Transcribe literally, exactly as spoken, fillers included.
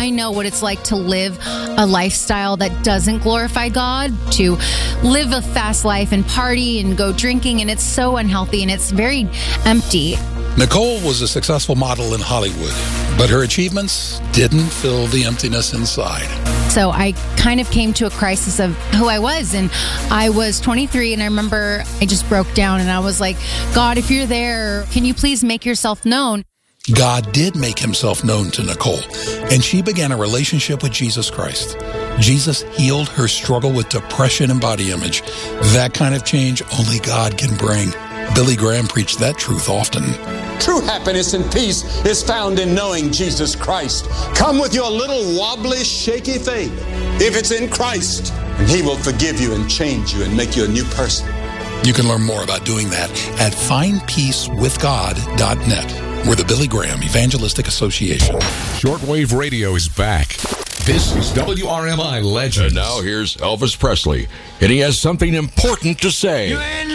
I know what it's like to live a lifestyle that doesn't glorify God, to live a fast life and party and go drinking, and it's so unhealthy and it's very empty. Nicole was a successful model in Hollywood, but her achievements didn't fill the emptiness inside. So I kind of came to a crisis of who I was, and I was twenty-three, and I remember I just broke down, and I was like, God, if you're there, can you please make yourself known? God did make himself known to Nicole, and she began a relationship with Jesus Christ. Jesus healed her struggle with depression and body image. That kind of change only God can bring. Billy Graham preached that truth often. True happiness and peace is found in knowing Jesus Christ. Come with your little wobbly, shaky faith. If it's in Christ, and he will forgive you and change you and make you a new person. You can learn more about doing that at find peace with god dot net. We're the Billy Graham Evangelistic Association. Shortwave radio is back. This is W R M I Legends. And now here's Elvis Presley, and he has something important to say.